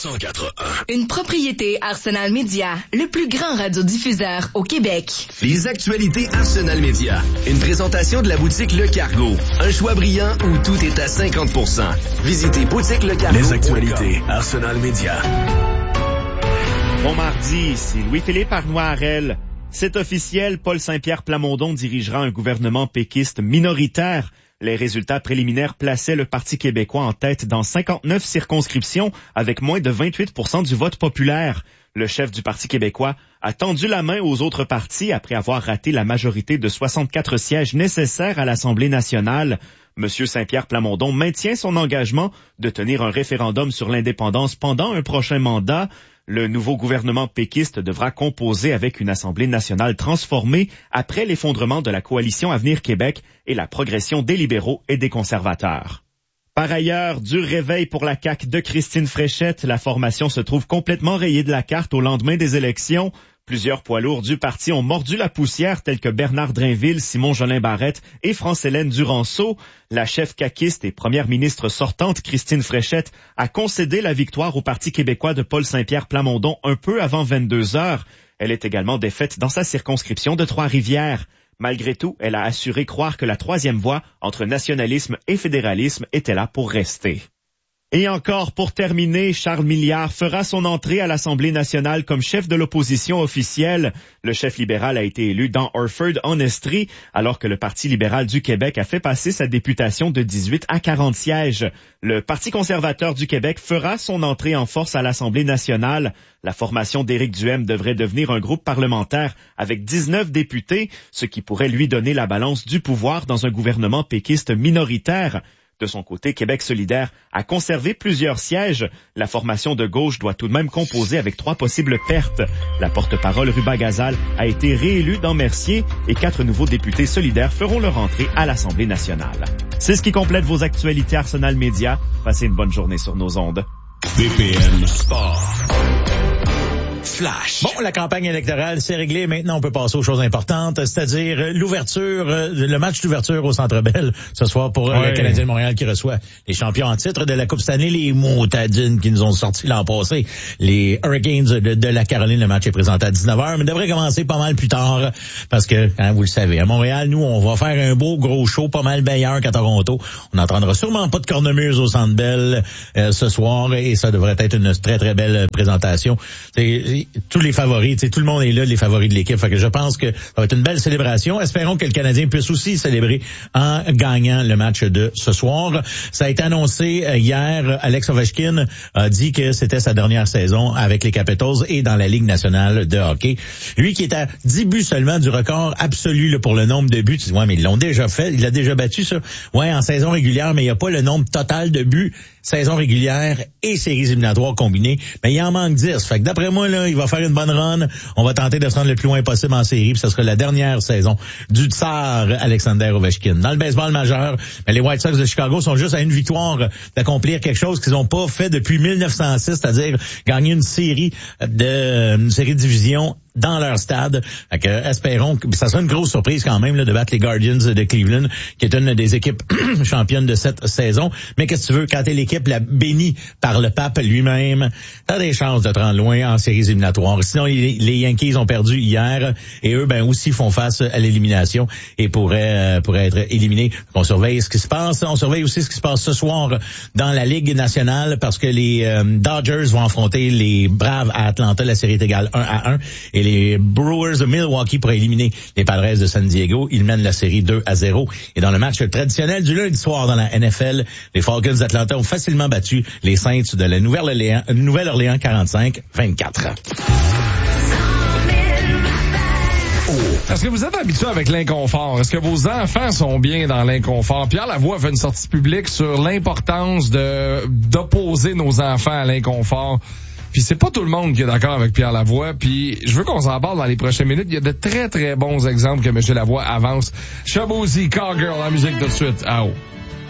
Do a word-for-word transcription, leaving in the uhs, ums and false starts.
cent quatre un. Une propriété Arsenal Media, le plus grand radiodiffuseur au Québec. Les actualités Arsenal Media. Une présentation de la boutique Le Cargo. Un choix brillant où tout est à cinquante pour cent. Visitez boutique le cargo. Les actualités Arsenal Media. Bon mardi, ici Louis-Philippe Arnois-Harel. C'est officiel, Paul Saint-Pierre Plamondon dirigera un gouvernement péquiste minoritaire. Les résultats préliminaires plaçaient le Parti québécois en tête dans cinquante-neuf circonscriptions avec moins de vingt-huit pour cent du vote populaire. Le chef du Parti québécois a tendu la main aux autres partis après avoir raté la majorité de soixante-quatre sièges nécessaires à l'Assemblée nationale. Monsieur Saint-Pierre Plamondon maintient son engagement de tenir un référendum sur l'indépendance pendant un prochain mandat. Le nouveau gouvernement péquiste devra composer avec une Assemblée nationale transformée après l'effondrement de la coalition Avenir Québec et la progression des libéraux et des conservateurs. Par ailleurs, dur réveil pour la C A Q de Christine Fréchette. La formation se trouve complètement rayée de la carte au lendemain des élections. Plusieurs poids lourds du parti ont mordu la poussière, tels que Bernard Drainville, Simon Jolin Barrette et France-Hélène Duranceau. La chef caquiste et première ministre sortante, Christine Fréchette, a concédé la victoire au Parti québécois de Paul Saint-Pierre Plamondon un peu avant vingt-deux heures. Elle est également défaite dans sa circonscription de Trois-Rivières. Malgré tout, elle a assuré croire que la troisième voie entre nationalisme et fédéralisme était là pour rester. Et encore, pour terminer, Charles Milliard fera son entrée à l'Assemblée nationale comme chef de l'opposition officielle. Le chef libéral a été élu dans Orford, en Estrie, alors que le Parti libéral du Québec a fait passer sa députation de dix-huit à quarante sièges. Le Parti conservateur du Québec fera son entrée en force à l'Assemblée nationale. La formation d'Éric Duhaime devrait devenir un groupe parlementaire avec dix-neuf députés, ce qui pourrait lui donner la balance du pouvoir dans un gouvernement péquiste minoritaire. De son côté, Québec solidaire a conservé plusieurs sièges. La formation de gauche doit tout de même composer avec trois possibles pertes. La porte-parole Ruba Gazal a été réélue dans Mercier et quatre nouveaux députés solidaires feront leur entrée à l'Assemblée nationale. C'est ce qui complète vos actualités Arsenal Media. Passez une bonne journée sur nos ondes. B P M Sport. Flash. Bon, la campagne électorale, c'est réglé. Maintenant, on peut passer aux choses importantes, c'est-à-dire l'ouverture, le match d'ouverture au Centre Bell ce soir pour ouais. le Canadien de Montréal qui reçoit les champions en titre de la Coupe Stanley, les Montadines qui nous ont sorti l'an passé, les Hurricanes de, de la Caroline. Le match est présenté à dix-neuf heures, mais devrait commencer pas mal plus tard parce que, hein, vous le savez, à Montréal, nous, on va faire un beau gros show, pas mal meilleur qu'à Toronto. On n'entendra sûrement pas de cornemuse au Centre Bell euh, ce soir et ça devrait être une très, très belle présentation. C'est, tous les favoris, tout le monde est là, les favoris de l'équipe. Fait que je pense que ça va être une belle célébration. Espérons que le Canadien puisse aussi célébrer en gagnant le match de ce soir. Ça a été annoncé hier. Alex Ovechkin a dit que c'était sa dernière saison avec les Capitals et dans la Ligue nationale de hockey. Lui qui est à dix buts seulement du record absolu là, pour le nombre de buts. Tu dis, ouais, mais ils l'ont déjà fait. Il l'a déjà battu, ça. Ouais, en saison régulière, mais il n'y a pas le nombre total de buts. Saison régulière et séries éliminatoires combinées, mais il en manque dix. Fait que d'après moi, là, il va faire une bonne run. On va tenter de se rendre le plus loin possible en série, puis ce sera la dernière saison du tsar Alexander Ovechkin. Dans le baseball majeur, les White Sox de Chicago sont juste à une victoire d'accomplir quelque chose qu'ils n'ont pas fait depuis mille neuf cent six, c'est-à-dire gagner une série de une série de division dans leur stade. Fait que, espérons que ça sera une grosse surprise quand même là, de battre les Guardians de Cleveland, qui est une des équipes championnes de cette saison. Mais qu'est-ce que tu veux, quand t'es l'équipe la bénie par le pape lui-même, t'as des chances de te rendre loin en séries éliminatoires. Sinon, les, les Yankees ont perdu hier et eux, ben aussi font face à l'élimination et pourraient, euh, pourraient être éliminés. On surveille ce qui se passe. On surveille aussi ce qui se passe ce soir dans la Ligue nationale parce que les euh, Dodgers vont affronter les Braves à Atlanta. La série est égale un à un. Et les Brewers de Milwaukee pour éliminer les Padres de San Diego. Ils mènent la série deux à zéro. Et dans le match traditionnel du lundi soir dans la N F L, les Falcons d'Atlanta ont facilement battu les Saints de la Nouvelle-Orléans, Nouvelle-Orléans quarante-cinq vingt-quatre. Est-ce que vous êtes habitué avec l'inconfort? Est-ce que vos enfants sont bien dans l'inconfort? Pierre Lavoie a fait une sortie publique sur l'importance de d'opposer nos enfants à l'inconfort. Puis c'est pas tout le monde qui est d'accord avec Pierre Lavoie. Puis je veux qu'on s'en parle dans les prochaines minutes. Il y a de très, très bons exemples que M. Lavoie avance. Shabozy, Cowgirl, la musique tout de suite. Ah oh.